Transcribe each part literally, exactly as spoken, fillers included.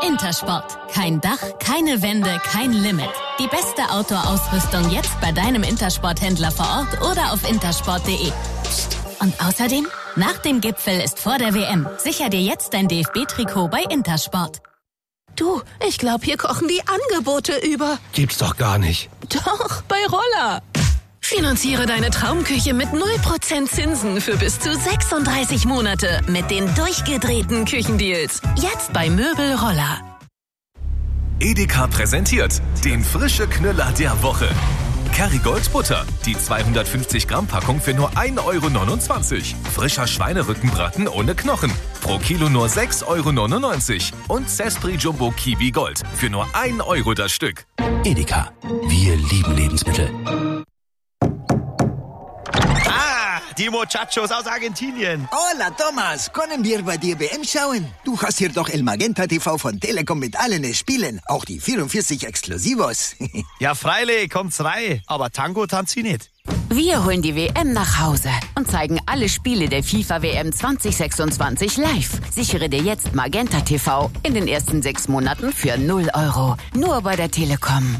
Intersport. Kein Dach, keine Wände, kein Limit. Die beste Outdoor-Ausrüstung jetzt bei deinem Intersport-Händler vor Ort oder auf intersport punkt de. Psst. Und außerdem, nach dem Gipfel ist vor der W M. Sicher dir jetzt dein D F B-Trikot bei Intersport. Du, ich glaube, hier kochen die Angebote über. Gibt's doch gar nicht. Doch, bei Roller. Finanziere deine Traumküche mit null Prozent Zinsen für bis zu sechsunddreißig Monate mit den durchgedrehten Küchendeals. Jetzt bei Möbel Roller. Edeka präsentiert den frische Knüller der Woche. Kerrygold Butter, die zweihundertfünfzig Gramm Packung für nur ein Euro neunundzwanzig. Frischer Schweinerückenbraten ohne Knochen, pro Kilo nur sechs Euro neunundneunzig. Und Zespri Jumbo Kiwi Gold für nur ein Euro das Stück. Edeka, wir lieben Lebensmittel. Die Muchachos aus Argentinien. Hola, Thomas. Können wir bei dir W M schauen? Du hast hier doch El Magenta T V von Telekom mit allen Spielen. Auch die vierundvierzig Exklusivos. Ja, freilich, kommt's rein. Aber Tango tanzt sie nicht. Wir holen die W M nach Hause und zeigen alle Spiele der FIFA W M zwanzig sechsundzwanzig live. Sichere dir jetzt Magenta T V in den ersten sechs Monaten für null Euro. Nur bei der Telekom.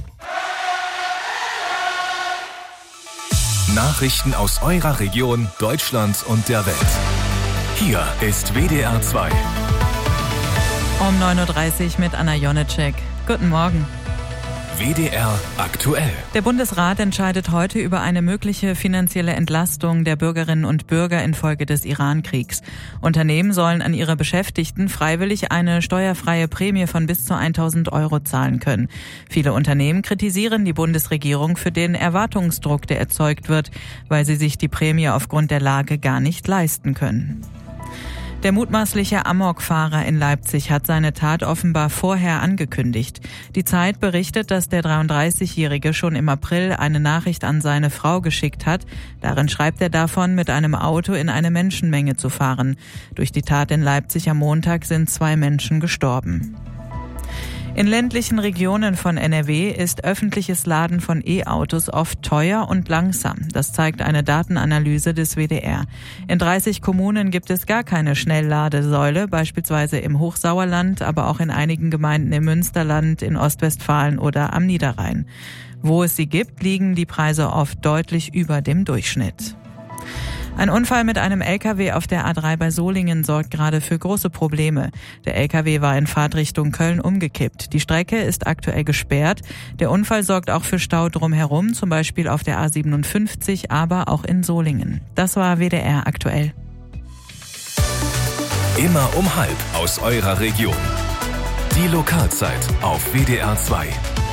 Nachrichten aus eurer Region, Deutschland und der Welt. Hier ist W D R zwei. Um neun Uhr dreißig mit Anna Jonitschek. Guten Morgen. W D R aktuell. Der Bundesrat entscheidet heute über eine mögliche finanzielle Entlastung der Bürgerinnen und Bürger infolge des Iran-Kriegs. Unternehmen sollen an ihre Beschäftigten freiwillig eine steuerfreie Prämie von bis zu tausend Euro zahlen können. Viele Unternehmen kritisieren die Bundesregierung für den Erwartungsdruck, der erzeugt wird, weil sie sich die Prämie aufgrund der Lage gar nicht leisten können. Der mutmaßliche Amokfahrer in Leipzig hat seine Tat offenbar vorher angekündigt. Die Zeit berichtet, dass der dreiunddreißigjährige schon im April eine Nachricht an seine Frau geschickt hat. Darin schreibt er davon, mit einem Auto in eine Menschenmenge zu fahren. Durch die Tat in Leipzig am Montag sind zwei Menschen gestorben. In ländlichen Regionen von N R W ist öffentliches Laden von E-Autos oft teuer und langsam. Das zeigt eine Datenanalyse des W D R. In dreißig Kommunen gibt es gar keine Schnellladesäule, beispielsweise im Hochsauerland, aber auch in einigen Gemeinden im Münsterland, in Ostwestfalen oder am Niederrhein. Wo es sie gibt, liegen die Preise oft deutlich über dem Durchschnitt. Ein Unfall mit einem L K W auf der A drei bei Solingen sorgt gerade für große Probleme. Der L K W war in Fahrtrichtung Köln umgekippt. Die Strecke ist aktuell gesperrt. Der Unfall sorgt auch für Stau drumherum, zum Beispiel auf der A siebenundfünfzig, aber auch in Solingen. Das war W D R aktuell. Immer um halb aus eurer Region. Die Lokalzeit auf W D R zwei.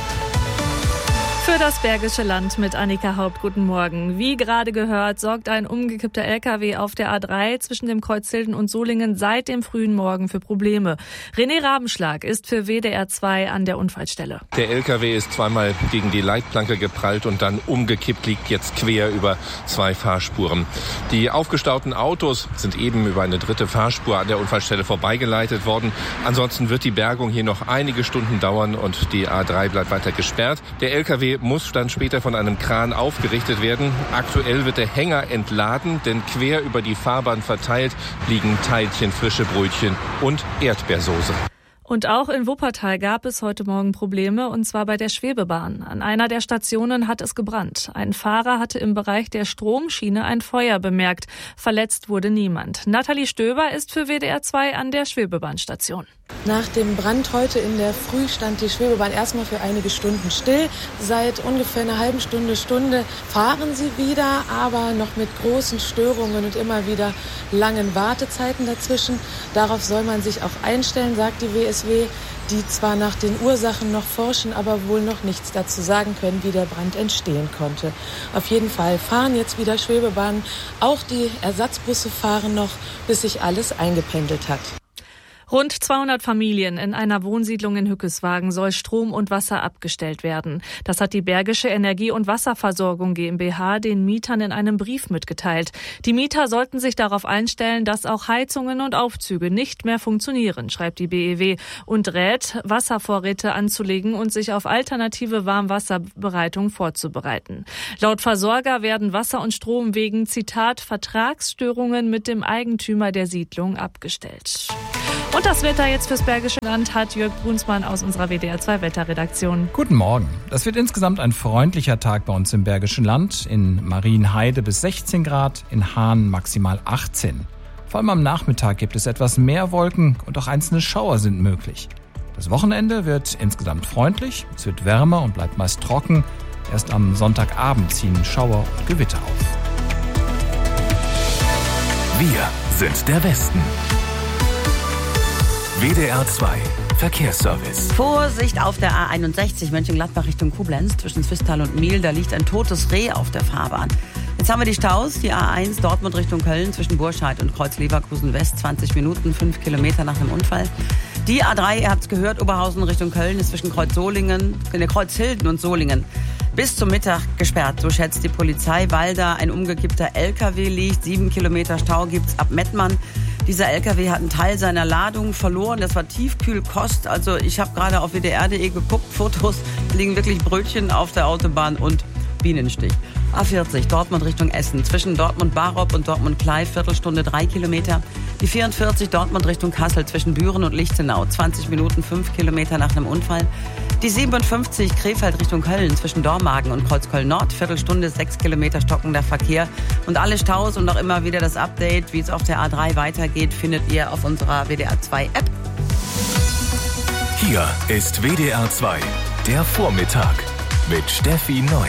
Für das Bergische Land mit Annika Haupt. Guten Morgen. Wie gerade gehört, sorgt ein umgekippter L K W auf der A drei zwischen dem Kreuz Hilden und Solingen seit dem frühen Morgen für Probleme. René Rabenschlag ist für W D R zwei an der Unfallstelle. Der L K W ist zweimal gegen die Leitplanke geprallt und dann umgekippt, liegt jetzt quer über zwei Fahrspuren. Die aufgestauten Autos sind eben über eine dritte Fahrspur an der Unfallstelle vorbeigeleitet worden. Ansonsten wird die Bergung hier noch einige Stunden dauern und die A drei bleibt weiter gesperrt. Der L K W muss dann später von einem Kran aufgerichtet werden. Aktuell wird der Hänger entladen, denn quer über die Fahrbahn verteilt liegen Teilchen, frische Brötchen und Erdbeersoße. Und auch in Wuppertal gab es heute Morgen Probleme, und zwar bei der Schwebebahn. An einer der Stationen hat es gebrannt. Ein Fahrer hatte im Bereich der Stromschiene ein Feuer bemerkt. Verletzt wurde niemand. Nathalie Stöber ist für W D R zwei an der Schwebebahnstation. Nach dem Brand heute in der Früh stand die Schwebebahn erstmal für einige Stunden still. Seit ungefähr einer halben Stunde, Stunde fahren sie wieder, aber noch mit großen Störungen und immer wieder langen Wartezeiten dazwischen. Darauf soll man sich auch einstellen, sagt die W S W, die zwar nach den Ursachen noch forschen, aber wohl noch nichts dazu sagen können, wie der Brand entstehen konnte. Auf jeden Fall fahren jetzt wieder Schwebebahnen. Auch die Ersatzbusse fahren noch, bis sich alles eingependelt hat. Rund zweihundert Familien in einer Wohnsiedlung in Hückeswagen soll Strom und Wasser abgestellt werden. Das hat die Bergische Energie- und Wasserversorgung GmbH den Mietern in einem Brief mitgeteilt. Die Mieter sollten sich darauf einstellen, dass auch Heizungen und Aufzüge nicht mehr funktionieren, schreibt die B E W, und rät, Wasservorräte anzulegen und sich auf alternative Warmwasserbereitung vorzubereiten. Laut Versorger werden Wasser und Strom wegen, Zitat, Vertragsstörungen mit dem Eigentümer der Siedlung abgestellt. Und Und das Wetter jetzt fürs Bergische Land hat Jörg Brunsmann aus unserer W D R zwei Wetterredaktion. Guten Morgen. Das wird insgesamt ein freundlicher Tag bei uns im Bergischen Land. In Marienheide bis sechzehn Grad, in Hahn maximal achtzehn. Vor allem am Nachmittag gibt es etwas mehr Wolken und auch einzelne Schauer sind möglich. Das Wochenende wird insgesamt freundlich, es wird wärmer und bleibt meist trocken. Erst am Sonntagabend ziehen Schauer und Gewitter auf. Wir sind der Westen. W D R zwei Verkehrsservice. Vorsicht auf der A einundsechzig Mönchengladbach Richtung Koblenz zwischen Zwistal und Miel. Da liegt ein totes Reh auf der Fahrbahn. Jetzt haben wir die Staus. Die A eins Dortmund Richtung Köln zwischen Burscheid und Kreuz Leverkusen West. zwanzig Minuten, fünf Kilometer nach dem Unfall. Die A drei, ihr habt es gehört, Oberhausen Richtung Köln ist zwischen Kreuz Solingen, ne, Kreuz Hilden und Solingen bis zum Mittag gesperrt. So schätzt die Polizei, weil da ein umgekippter L K W liegt. Sieben Kilometer Stau gibt's ab Mettmann. Dieser L K W hat einen Teil seiner Ladung verloren. Das war Tiefkühlkost. Also ich habe gerade auf W D R punkt de geguckt. Fotos, liegen wirklich Brötchen auf der Autobahn und Bienenstich. A vierzig Dortmund Richtung Essen. Zwischen Dortmund-Barop und Dortmund-Klei, Viertelstunde drei Kilometer. Die vierundvierzig Dortmund Richtung Kassel zwischen Büren und Lichtenau. zwanzig Minuten, fünf Kilometer nach einem Unfall. Die siebenundfünfzig Krefeld Richtung Köln zwischen Dormagen und Kreuzköln-Nord. Viertelstunde, sechs Kilometer stockender Verkehr. Und alle Staus und auch immer wieder das Update, wie es auf der A drei weitergeht, findet ihr auf unserer W D R zwei App. Hier ist W D R zwei, der Vormittag mit Steffi Neu.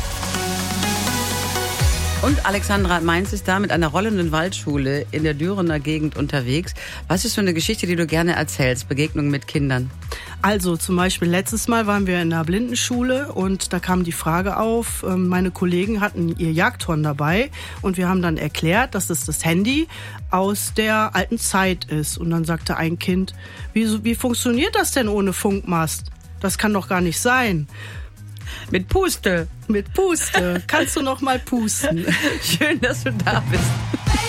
Und Alexandra Mainz ist da mit einer rollenden Waldschule in der Dürener Gegend unterwegs. Was ist so eine Geschichte, die du gerne erzählst? Begegnungen mit Kindern? Also zum Beispiel letztes Mal waren wir in einer Blindenschule und da kam die Frage auf, meine Kollegen hatten ihr Jagdhorn dabei und wir haben dann erklärt, dass es das Handy aus der alten Zeit ist. Und dann sagte ein Kind, wie, wie funktioniert das denn ohne Funkmast? Das kann doch gar nicht sein. Mit Puste. Mit Puste. Kannst du noch mal pusten? Schön, dass du da bist.